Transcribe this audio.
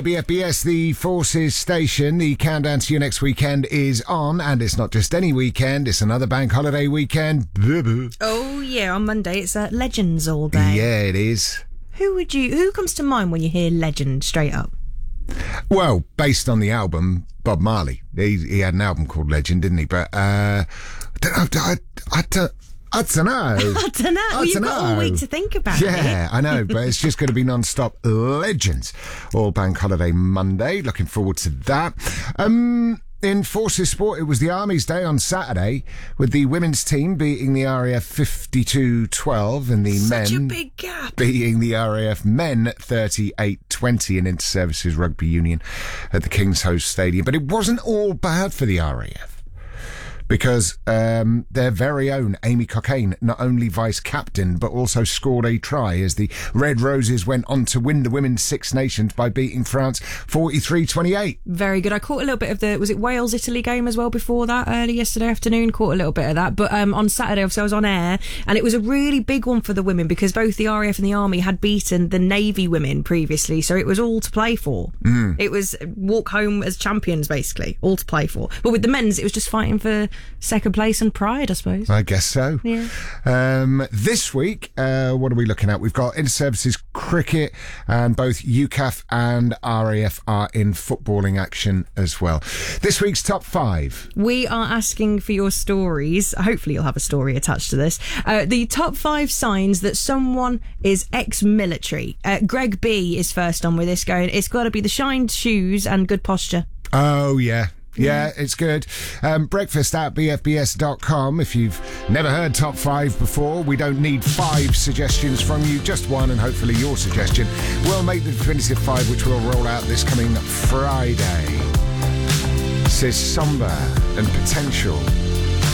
BFBS, the Forces station. The countdown to your next weekend is on, and it's not just any weekend, it's another bank holiday weekend. Oh, yeah, on Monday it's Legends all day. Yeah, it is. Who comes to mind when you hear Legend straight up? Well, based on the album, Bob Marley. He had an album called Legend, didn't he? But, I don't know. I don't know. You've got all week to think about it. Yeah, I know, but it's just going to be non-stop Legends. All bank holiday Monday. Looking forward to that. In Forces Sport, it was the Army's day on Saturday, with the women's team beating the RAF 52-12 and the Such men a big gap. beating the RAF men 38-20 in Inter-Services Rugby Union at the King's Host Stadium. But it wasn't all bad for the RAF, because their very own Amy Cockayne not only vice-captain but also scored a try as the Red Roses went on to win the Women's Six Nations by beating France 43-28. Very good. I caught a little bit of was it Wales-Italy game as well before that, early yesterday afternoon? Caught a little bit of that. But on Saturday, obviously, I was on air, and it was a really big one for the women because both the RAF and the Army had beaten the Navy women previously, so it was all to play for. It was walk home as champions, basically, all to play for. But with the men's, it was just fighting for second place and pride, I suppose. I guess so. Yeah. This week, what are we looking at? We've got Inter-Services cricket, and both UCAF and RAF are in footballing action as well. This week's top five. We are asking for your stories. Hopefully you'll have a story attached to this. The top 5 signs that someone is ex-military. Greg B is first on with this, going, it's got to be the shined shoes and good posture. Oh, yeah. Yeah, it's good. Breakfast at bfbs.com. If you've never heard top 5 before, we don't need 5 suggestions from you, just one, and hopefully your suggestion will make the definitive 5, which we'll roll out this coming Friday. Says somber and potential